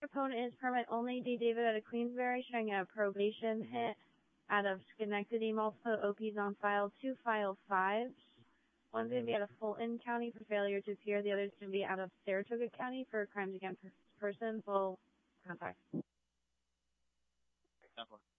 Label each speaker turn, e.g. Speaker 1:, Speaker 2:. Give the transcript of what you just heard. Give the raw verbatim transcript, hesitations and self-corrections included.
Speaker 1: opponent is permit only. D. David out of Queensberry, showing a probation hit out of Schenectady. Multiple O Ps on file. Two file fives. One's going to be out of Fulton County for failure to appear. The other's going to be out of Saratoga County for crimes against person. Full contact.